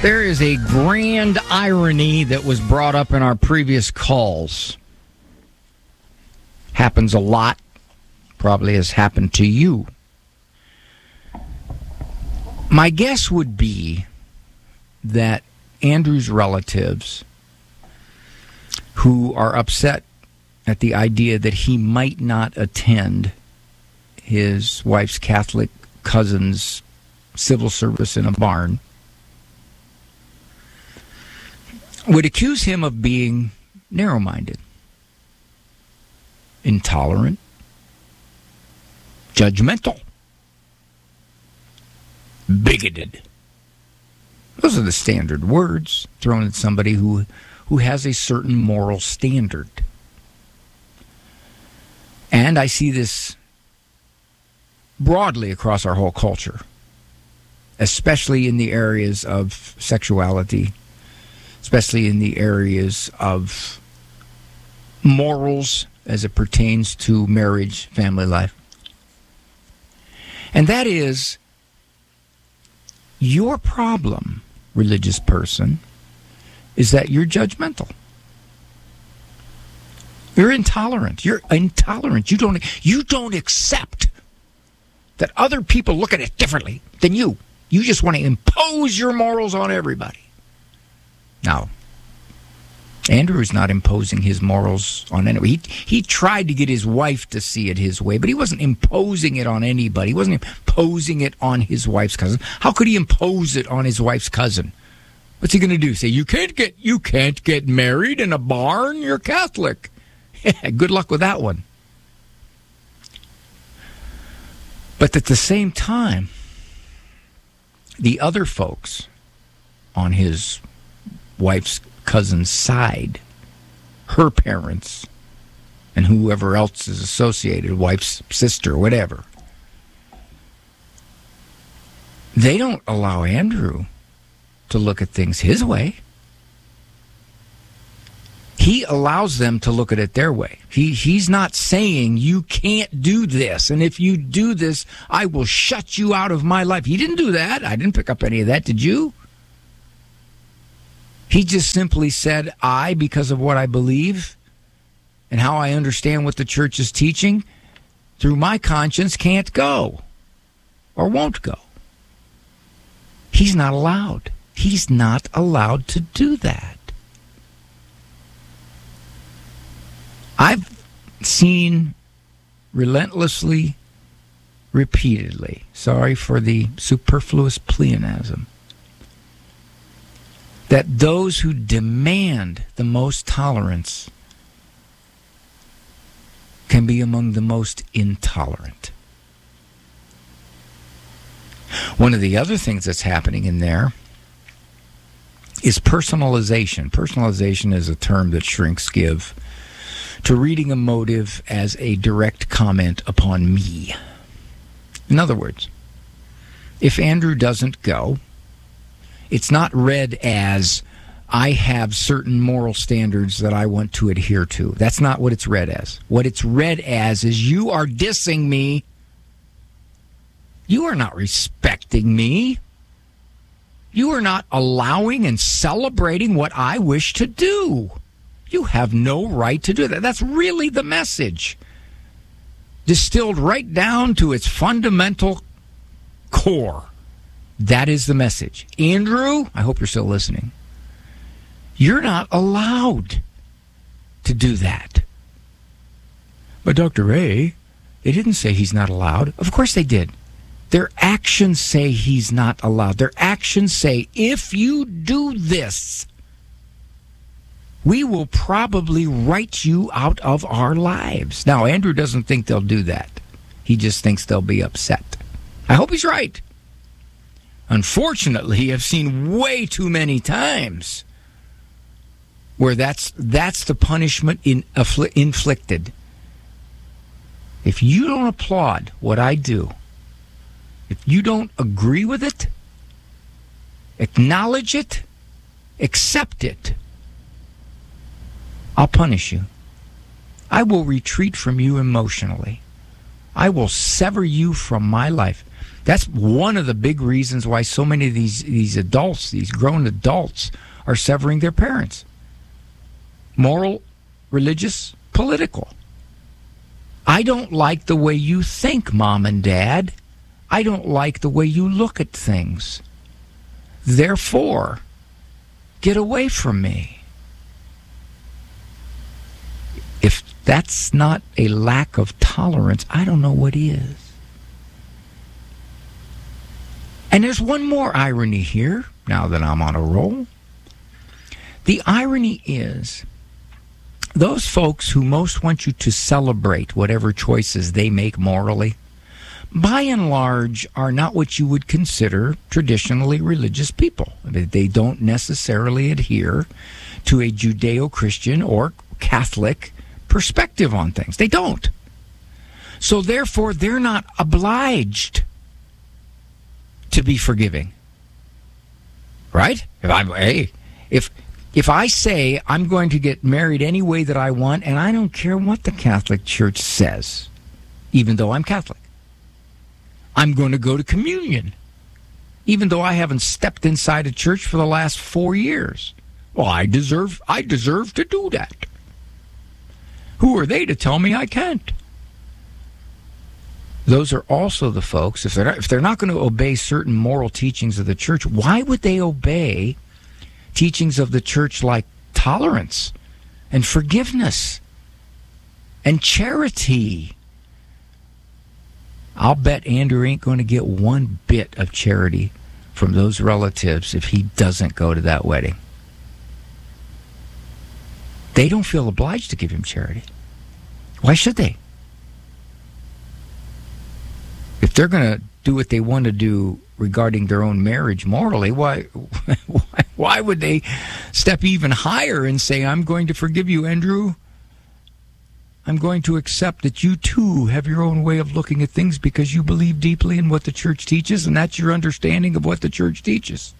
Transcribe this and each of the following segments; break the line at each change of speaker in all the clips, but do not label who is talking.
There is a grand irony that was brought up in our previous calls. Happens a lot. Probably has happened to you. My guess would be that Andrew's relatives, who are upset at the idea that he might not attend his wife's Catholic cousin's civil service in a barn, would accuse him of being narrow-minded, intolerant, judgmental, bigoted. Those are the standard words thrown at somebody who has a certain moral standard. And I see this broadly across our whole culture, especially in the areas of sexuality, especially in the areas of morals as it pertains to marriage, family life. And that is, your problem, religious person, is that you're judgmental. You're intolerant. You're intolerant. You don't accept that other people look at it differently than you. You just want to impose your morals on everybody. Now, Andrew is not imposing his morals on anybody. He tried to get his wife to see it his way, but he wasn't imposing it on anybody. He wasn't imposing it on his wife's cousin. How could he impose it on his wife's cousin? What's he going to do? Say, you can't get married in a barn? You're Catholic. Good luck with that one. But at the same time, the other folks on his wife's cousin's side, her parents, and whoever else is associated, wife's sister, whatever, they don't allow Andrew to look at things his way. He allows them to look at it their way. He's not saying, you can't do this, and if you do this, I will shut you out of my life. He didn't do that. I didn't pick up any of that. Did you? He just simply said, because of what I believe and how I understand what the church is teaching, through my conscience, can't go or won't go. He's not allowed. He's not allowed to do that. I've seen relentlessly, repeatedly, sorry for the superfluous pleonasm, that those who demand the most tolerance can be among the most intolerant. One of the other things that's happening in there is personalization. Personalization is a term that shrinks give to reading a motive as a direct comment upon me. In other words, if Andrew doesn't go, it's not read as, I have certain moral standards that I want to adhere to. That's not what it's read as. What it's read as is, you are dissing me. You are not respecting me. You are not allowing and celebrating what I wish to do. You have no right to do that. That's really the message, distilled right down to its fundamental core. That is the message. Andrew, I hope you're still listening. You're not allowed to do that. But Dr. Ray, they didn't say he's not allowed. Of course they did. Their actions say he's not allowed. Their actions say, if you do this, we will probably write you out of our lives. Now, Andrew doesn't think they'll do that. He just thinks they'll be upset. I hope he's right. Unfortunately, I've seen way too many times where that's the punishment inflicted. If you don't applaud what I do, if you don't agree with it, acknowledge it, accept it, I'll punish you. I will retreat from you emotionally. I will sever you from my life. That's one of the big reasons why so many of these adults, these grown adults, are severing their parents. Moral, religious, political. I don't like the way you think, Mom and Dad. I don't like the way you look at things. Therefore, get away from me. If that's not a lack of tolerance, I don't know what is. And there's one more irony here, now that I'm on a roll. The irony is, those folks who most want you to celebrate whatever choices they make morally, by and large, are not what you would consider traditionally religious people. They don't necessarily adhere to a Judeo-Christian or Catholic perspective on things. They don't. So therefore, they're not obliged to be forgiving. Right? If I say I'm going to get married any way that I want, and I don't care what the Catholic Church says, even though I'm Catholic, I'm going to go to communion, even though I haven't stepped inside a church for the last 4 years. Well, I deserve to do that. Who are they to tell me I can't? Those are also the folks, if they're not going to obey certain moral teachings of the church, why would they obey teachings of the church like tolerance and forgiveness and charity? I'll bet Andrew ain't going to get one bit of charity from those relatives if he doesn't go to that wedding. They don't feel obliged to give him charity. Why should they? If they're going to do what they want to do regarding their own marriage morally, why would they step even higher and say, I'm going to forgive you, Andrew? I'm going to accept that you too have your own way of looking at things because you believe deeply in what the church teaches, and that's your understanding of what the church teaches.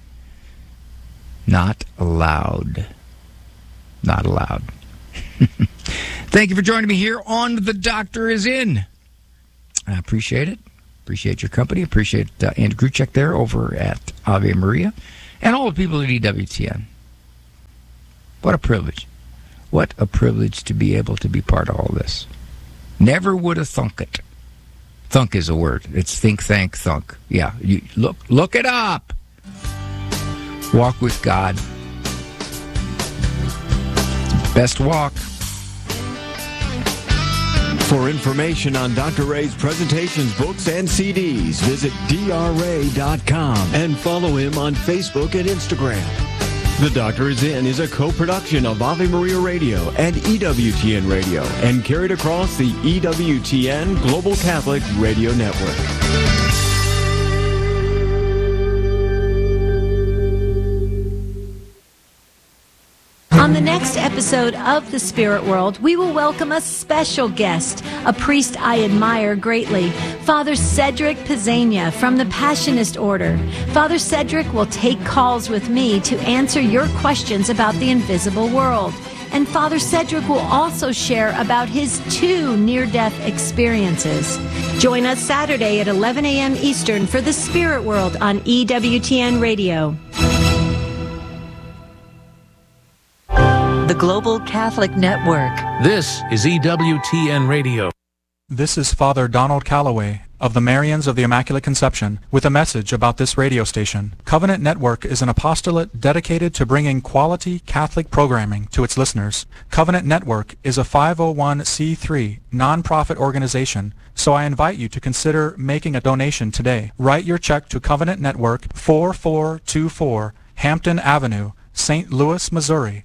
Not allowed. Not allowed. Thank you for joining me here on The Doctor Is In. I appreciate it. Appreciate your company. Appreciate Andrew Gruchek there over at Ave Maria and all the people at EWTN. What a privilege. What a privilege to be able to be part of all this. Never would have thunk it. Thunk is a word. It's think, thank, thunk. Yeah, you look it up. Walk with God. Best walk.
For information on Dr. Ray's presentations, books, and CDs, visit drray.com and follow him on Facebook and Instagram. The Doctor Is In is a co-production of Ave Maria Radio and EWTN Radio and carried across the EWTN Global Catholic Radio Network.
On the next episode of The Spirit World, we will welcome a special guest, a priest I admire greatly, Father Cedric Pizzania from the Passionist Order. Father Cedric will take calls with me to answer your questions about the invisible world. And Father Cedric will also share about his 2 near-death experiences. Join us Saturday at 11 a.m. Eastern for The Spirit World on EWTN Radio.
The Global Catholic Network.
This is EWTN Radio.
This is Father Donald Calloway of the Marians of the Immaculate Conception with a message about this radio station. Covenant Network is an apostolate dedicated to bringing quality Catholic programming to its listeners. Covenant Network is a 501c3 nonprofit organization, so I invite you to consider making a donation today. Write your check to Covenant Network, 4424 Hampton Avenue, St. Louis, Missouri,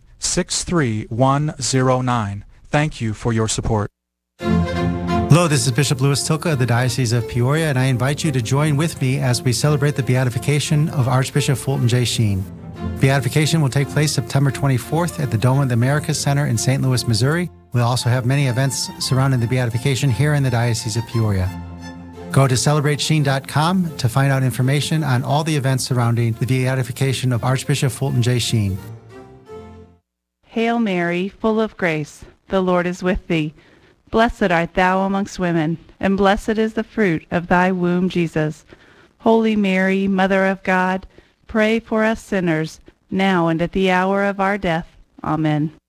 63109. Thank you for your support.
Hello, this is Bishop Louis Tilka of the Diocese of Peoria, and I invite you to join with me as we celebrate the beatification of Archbishop Fulton J. Sheen. Beatification will take place September 24th at the Dome of the Americas Center in St. Louis, Missouri. We'll also have many events surrounding the beatification here in the Diocese of Peoria. Go to celebratesheen.com to find out information on all the events surrounding the beatification of Archbishop Fulton J. Sheen.
Hail Mary, full of grace, the Lord is with thee. Blessed art thou amongst women, and blessed is the fruit of thy womb, Jesus. Holy Mary, Mother of God, pray for us sinners, now and at the hour of our death. Amen.